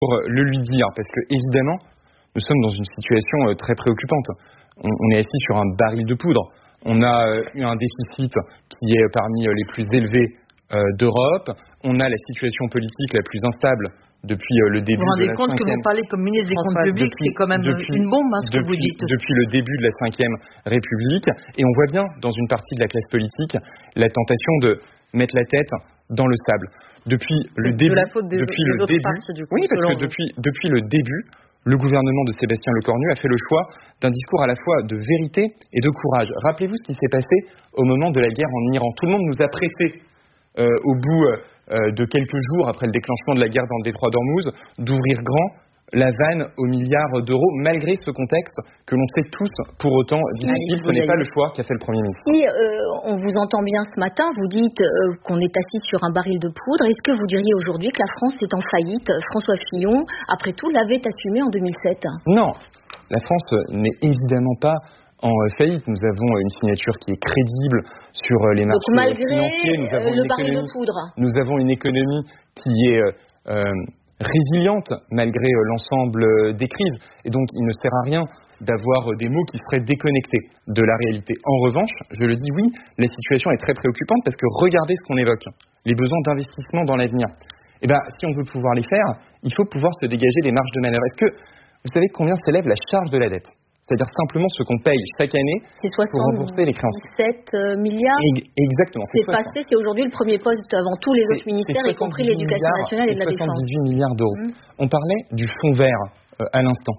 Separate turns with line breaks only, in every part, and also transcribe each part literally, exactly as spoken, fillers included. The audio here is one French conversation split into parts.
le lui dire, parce que évidemment, nous sommes dans une situation très préoccupante. On, on est assis sur un baril de poudre. On a eu un déficit qui est parmi les plus élevés euh, d'Europe. On a la situation politique la plus instable depuis le début de la cinquième...
Vous vous rendez compte que vous parlez comme ministre des Comptes publics, c'est quand même depuis, une bombe, hein, ce
depuis,
que vous dites.
Depuis le début de la cinquième République. Et on voit bien, dans une partie de la classe politique, la tentation de mettre la tête dans le sable. Depuis le début...
de la faute des,
depuis
des
le
autres
début,
partis, du coup.
Oui, parce que depuis, depuis le début, le gouvernement de Sébastien Lecornu a fait le choix d'un discours à la fois de vérité et de courage. Rappelez-vous ce qui s'est passé au moment de la guerre en Iran. Tout le monde nous a pressés euh, au bout euh, de quelques jours après le déclenchement de la guerre dans le détroit d'Ormuz d'ouvrir grand la vanne aux milliards d'euros, malgré ce contexte que l'on sait tous pour autant difficile. Ce n'est pas le choix qu'a fait le Premier ministre.
Si euh, on vous entend bien ce matin, vous dites euh, qu'on est assis sur un baril de poudre. Est-ce que vous diriez aujourd'hui que la France est en faillite? François Fillon, après tout, l'avait assumé en deux mille sept.
Non, la France n'est évidemment pas en faillite. Nous avons une signature qui est crédible sur les marchés
Donc, malgré
financiers. Nous avons
le
une
baril
économie,
de poudre.
Nous avons une économie qui est... Euh, résiliente malgré l'ensemble des crises. Et donc, il ne sert à rien d'avoir des mots qui seraient déconnectés de la réalité. En revanche, je le dis, oui, la situation est très préoccupante parce que regardez ce qu'on évoque, les besoins d'investissement dans l'avenir. Eh bien, si on veut pouvoir les faire, il faut pouvoir se dégager des marges de manœuvre. Est-ce que vous savez combien s'élève la charge de la dette ? C'est-à-dire simplement ce qu'on paye chaque année pour rembourser les créances.
soixante-dix-sept milliards.
Exactement.
C'est passé, c'est aujourd'hui le premier poste avant tous les autres ministères, y compris l'éducation nationale et de la défense.
soixante-dix-huit milliards d'euros. Mmh. On parlait du fonds vert euh, à l'instant.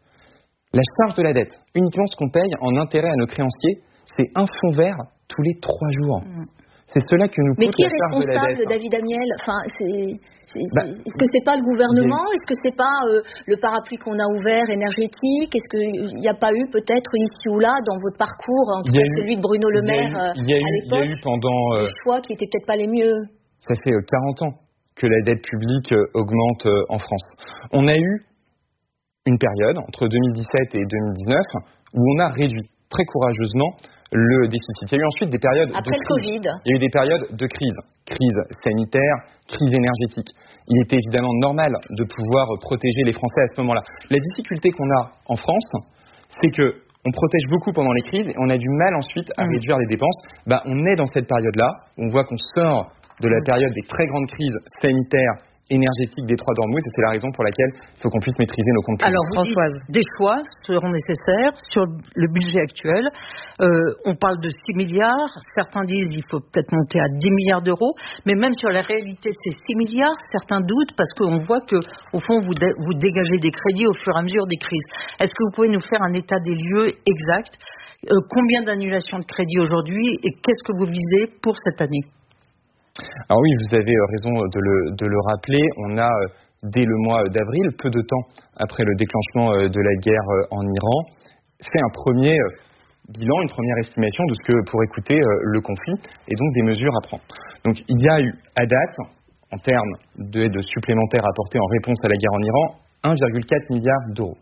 La charge de la dette, uniquement ce qu'on paye en intérêt à nos créanciers, c'est un fonds vert tous les trois jours. Mmh. C'est cela que nous coûte
Mais qui est
la charge de la
responsable,
dette.
David Amiel? Enfin, c'est... Bah, est-ce que c'est pas le gouvernement? A... Est-ce que c'est pas euh, le parapluie qu'on a ouvert énergétique? Est-ce qu'il n'y a pas eu peut-être ici ou là dans votre parcours, en tout cas celui de Bruno Le Maire à l'époque,
il y a eu pendant,
des choix qui étaient peut-être pas les mieux?
Ça fait quarante ans que la dette publique augmente en France. On a eu une période entre deux mille dix-sept et deux mille dix-neuf où on a réduit très courageusement le déficit. Il y a eu ensuite des périodes
Après
de
le
crise.
Covid.
Il y a eu des périodes de crise, crise sanitaire, crise énergétique. Il était évidemment normal de pouvoir protéger les Français à ce moment-là. La difficulté qu'on a en France, c'est que on protège beaucoup pendant les crises et on a du mal ensuite à mmh. réduire les dépenses. Bah, on est dans cette période-là, on voit qu'on sort de la période des très grandes crises sanitaires, énergétique des Trois d'Ormuz, et c'est la raison pour laquelle il faut qu'on puisse maîtriser nos comptes publics.
Alors Françoise, des choix seront nécessaires sur le budget actuel. Euh, on parle de six milliards, certains disent qu'il faut peut-être monter à dix milliards d'euros, mais même sur la réalité de ces six milliards, certains doutent parce qu'on voit que au fond vous, dé- vous dégagez des crédits au fur et à mesure des crises. Est-ce que vous pouvez nous faire un état des lieux exact? euh, Combien d'annulations de crédits aujourd'hui et qu'est-ce que vous visez pour cette année?
Alors oui, vous avez raison de le, de le rappeler. On a, dès le mois d'avril, peu de temps après le déclenchement de la guerre en Iran, fait un premier bilan, une première estimation de ce que pourrait coûter le conflit et donc des mesures à prendre. Donc il y a eu, à date, en termes d'aide supplémentaire apportée en réponse à la guerre en Iran, un virgule quatre milliard d'euros.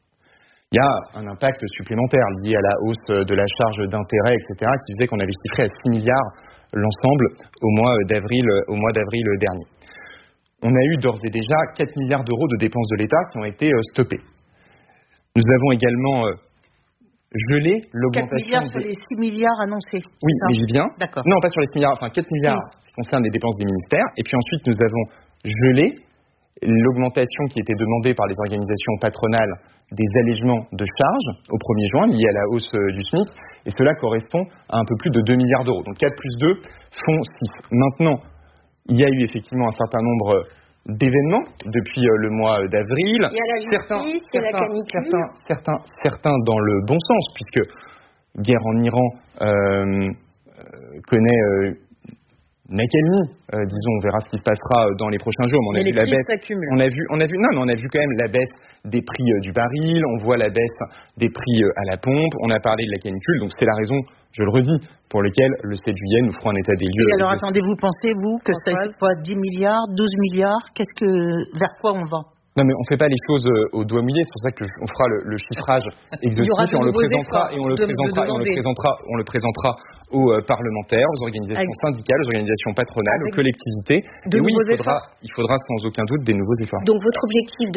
Il y a un impact supplémentaire lié à la hausse de la charge d'intérêt, et cetera, qui faisait qu'on avait chiffré à six milliards l'ensemble au mois d'avril, au mois d'avril dernier. On a eu d'ores et déjà quatre milliards d'euros de dépenses de l'État qui ont été stoppées. Nous avons également gelé l'augmentation...
quatre milliards
des...
sur les six milliards annoncés.
Oui,
ça
mais j'y viens.
D'accord.
Non, pas sur les six milliards, enfin quatre milliards oui. qui concernent les dépenses des ministères. Et puis ensuite, nous avons gelé l'augmentation qui était demandée par les organisations patronales des allègements de charges au premier juin liés à la hausse du SMIC, et cela correspond à un peu plus de deux milliards d'euros. Donc quatre plus deux font six. Maintenant, il y a eu effectivement un certain nombre d'événements depuis le mois d'avril.
Il y a la justice,
certains,
il y a la canicule.
Certains, certains, certains dans le bon sens, puisque guerre en Iran euh, euh, connaît... Euh, une accalmie, euh, disons, on verra ce qui se passera dans les prochains jours.
Mais on a
mais vu
les
la baisse.
s'accumulent.
On a vu, on a vu, non, mais on a vu quand même la baisse des prix euh, du baril. On voit la baisse des prix euh, à la pompe. On a parlé de la canicule, donc c'est la raison, je le redis, pour laquelle le sept juillet nous ferons un état des lieux.
Et alors, attendez, vous pensez-vous que ça soit dix milliards, douze milliards, qu'est-ce que, vers quoi on va?
Non, mais on ne fait pas les choses au doigt mouillé. C'est pour ça qu'on fera le, le chiffrage exhaustif et on le présentera et on le présentera et on le présentera, on le présentera aux parlementaires, aux organisations Avec... syndicales, aux organisations patronales, Avec... aux collectivités.
De
et oui, il faudra,
efforts.
il faudra sans aucun doute des nouveaux efforts.
Donc votre objectif de